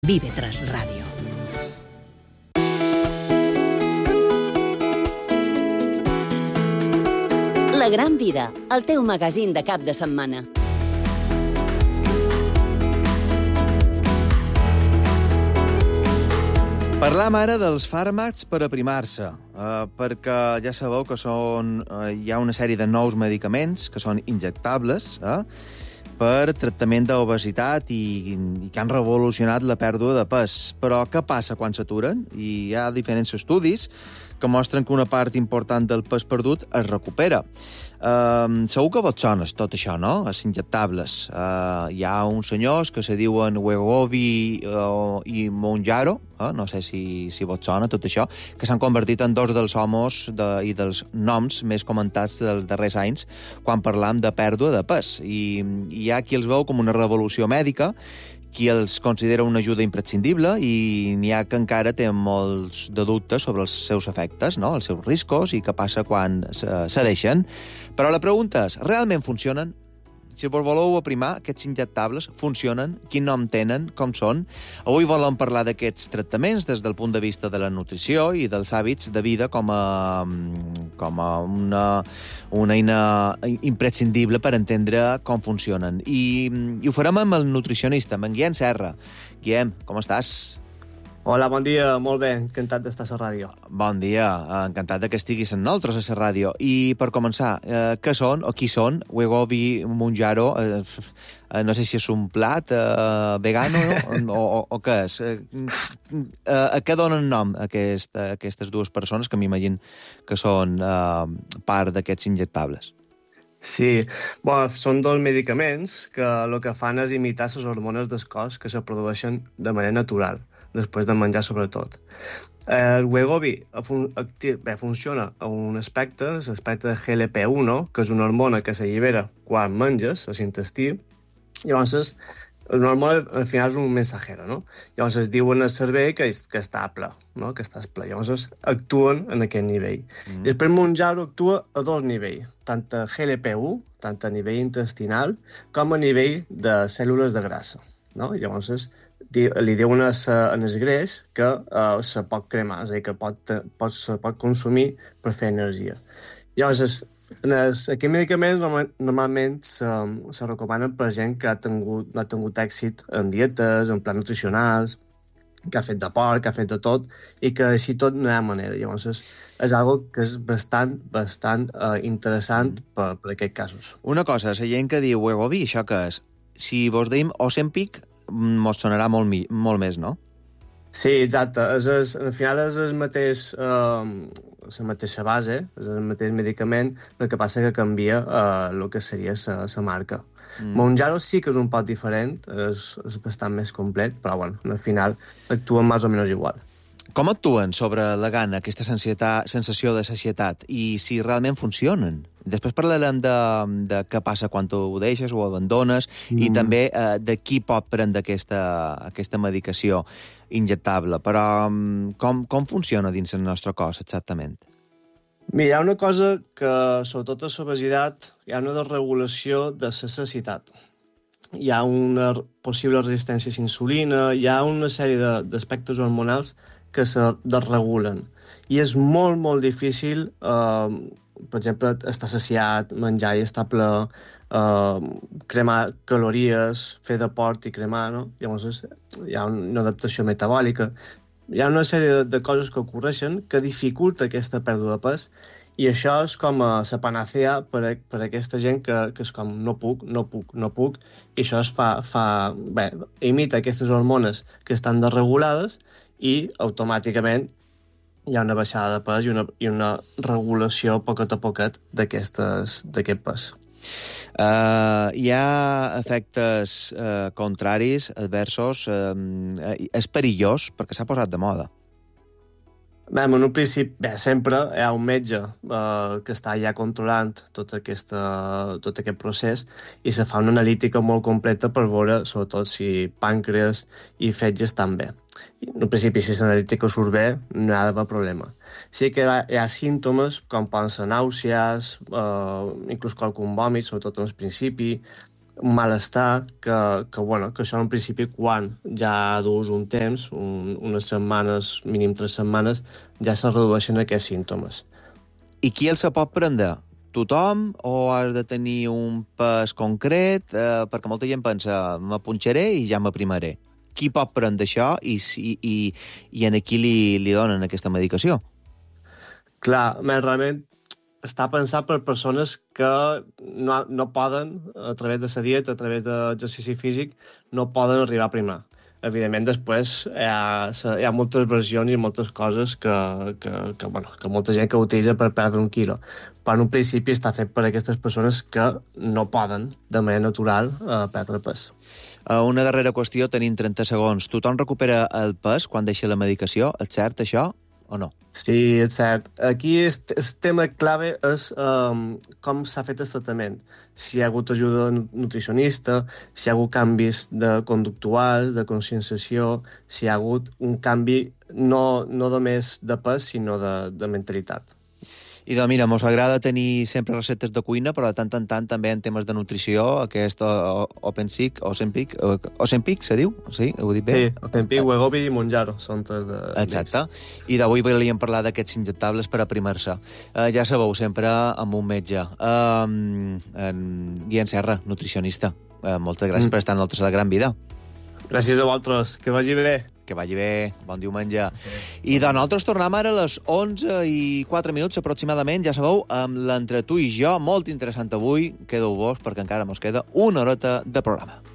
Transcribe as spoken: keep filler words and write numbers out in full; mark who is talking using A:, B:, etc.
A: Vive Tras Ràdio. La gran vida, el teu magazín de cap de setmana.
B: Parlam ara dels fàrmacs per aprimar-se, eh, perquè ja sabeu que són, eh, hi ha una sèrie de nous medicaments que són injectables, eh, per tractament d'obesitat i, i que han revolucionat la pèrdua de pes. Però què passa quan s'aturen? I hi ha diferents estudis que mostren que una part important del pes perdut es recupera. Uh, segur que vos sona tot això, no? Els injectables. Uh, hi ha uns senyors que se diuen Wegovy uh, i Mounjaro, uh, no sé si, si vos sona tot això, que s'han convertit en dos dels homes de, i dels noms més comentats dels darrers anys quan parlam de pèrdua de pes. I, i hi ha qui els veu com una revolució mèdica, qui els considera una ajuda imprescindible i n'hi ha que encara té molts de dubtes sobre els seus efectes, no? Els seus riscos i què passa quan se deixen. Però la pregunta és, realment funcionen? Si vos voleu aprimar, aquests injectables funcionen? Quin nom tenen? Com són? Avui volem parlar d'aquests tractaments des del punt de vista de la nutrició i dels hàbits de vida com a, com a una, una eina imprescindible per entendre com funcionen. I, i ho farem amb el nutricionista, amb en Guillem Serra. Guillem, com estàs?
C: Hola, bon dia, molt bé, encantat d'estar a la ràdio.
B: Bon dia, encantat que estiguis amb nosaltres a la ràdio. I per començar, eh, què són o qui són Wegovy, Mounjaro? Eh, no sé si és un plat eh, vegano o, o, o què és? Eh, eh, a què donen nom aquest, aquestes dues persones que m'imagino que són eh, part d'aquests injectables?
C: Sí, bueno, són dos medicaments que el que fan és imitar les hormones del cos que se produeixen de manera natural, després de menjar sobretot. El Wegovy fun bé, funciona a un aspecte, l'aspecte de G L P u, que és una hormona que s'allibera quan menges, a l'intestí. Llavors, una hormona al final és un mensajero, no? Llavors es diuen al cervell que, és, que està ple, no? Que estàs ple. Llavors actuen en aquest nivell. Mm. Després Mounjaro actua a dos nivells, tant a G L P u, tant a nivell intestinal, com a nivell de cèl·lules de grassa, no? Llavors li diuen en el greix que uh, se pot cremar, és a dir, que pot, pot, se pot consumir per fer energia. Llavors, en els, aquests medicaments normal, normalment se, se recomanen per gent que ha tingut, no ha tingut èxit en dietes, en plans nutricionals, que ha fet de porc, que ha fet de tot, i que així tot no hi ha manera. Llavors, és, és algo que és bastant, bastant uh, interessant per, per aquests casos.
B: Una cosa, la gent que diu Wegovy, això que és? Si vos deim Ozempic, mos sonarà molt, mi, molt més, no?
C: Sí, exacte. És, és, al final és el mateix, eh, la mateixa base, és el mateix medicament, el que passa que canvia eh, el que seria la marca. Mm. Mounjaro sí que és un poc diferent, és, és bastant més complet, però bueno, al final actuen més o menys igual.
B: Com actuen sobre la gana, aquesta sensació de sacietat, i si realment funcionen? Després parlarem de, de què passa quan tu ho deixes o ho abandones, mm. i també eh, de qui pot prendre aquesta, aquesta medicació injectable. Però com, com funciona dins el nostre cos, exactament?
C: Mira, hi ha una cosa que, sobretot a l'obesitat, hi ha una desregulació de la sacietat. Hi ha una possible resistència a la insulina, hi ha una sèrie d'aspectes hormonals que se desregulen. I és molt, molt difícil, eh, per exemple, estar saciat, menjar i estar ple, eh, cremar calories, fer deport i cremar, no? Llavors hi ha una adaptació metabòlica. Hi ha una sèrie de, de coses que ocorreixen que dificulta aquesta pèrdua de pes, i això és com a la panacea per a, per a aquesta gent que, que és com no puc, no puc, no puc, i això es fa, fa bé, imita aquestes hormones que estan desregulades i automàticament hi ha una baixada de pes i una, i una regulació poquet a poquet d'aquest pes.
B: Uh, hi ha efectes uh, contraris, adversos. Uh, és perillós perquè s'ha posat de moda.
C: Bé, en un principi, bé, sempre hi ha un metge eh, que està ja controlant tot, aquesta, tot aquest procés i se fa una analítica molt completa per veure, sobretot, si pàncreas i fetge estan bé. I, en un principi, si l'analítica surt bé, no hi ha d'haver problema. Sí que hi ha, hi ha símptomes com poden ser nàusees, eh, inclús qualcun vòmit, sobretot en el principi, un malestar que, que, bueno, que això en principi quan ja dus un temps, un, unes setmanes, mínim tres setmanes, ja se redueixen aquests símptomes.
B: I qui el se pot prendre? Tothom o has de tenir un pes concret? Eh, perquè molta gent pensa, me punxaré i ja m'aprimaré. Qui pot prendre això i, i, i, i en qui li, li donen aquesta medicació?
C: Clar, més realment està pensat per persones que no, no poden, a través de la dieta, a través de l'exercici físic, no poden arribar a primar. Evidentment, després hi ha, hi ha moltes versions i moltes coses que, que, que, bueno, que molta gent que ho utilitza per perdre un quilo. Però en un principi està fet per a aquestes persones que no poden, de manera natural, eh, perdre pes.
B: Una darrera qüestió, tenim trenta segons. Tothom recupera el pes quan deixa la medicació? És cert, això, o no?
C: Sí, és cert. Aquí el, el tema clave és um, com s'ha fet el tractament. Si hi ha hagut ajuda nutricionista, si hi ha hagut canvis de conductuals, de conscienciació, si hi ha hagut un canvi no, no només de pes, sinó de, de mentalitat.
B: I doncs mira, mos agrada tenir sempre receptes de cuina, però de tant en tant també en temes de nutrició, aquest Ozempic, Ozempic, Ozempic se diu? Sí, ho he dit bé?
C: Sí, Ozempic, Wegovy i Mounjaro són tres de...
B: Exacte. I d'avui volíem parlar d'aquests injectables per aprimar-se. Uh, ja sabeu, sempre amb un metge. Uh, en Guillem Serra, nutricionista. Uh, moltes gràcies mm. per estar en l'Altre de Gran Vida.
C: Gràcies a vosaltres. Que vagi bé.
B: Que vagi bé, bon diumenge. I de nosaltres tornem ara a les onze i quatre minuts aproximadament, ja sabeu, amb l'Entre tu i jo, molt interessant avui. Quedeu-vos, perquè encara mos queda una horeta de programa.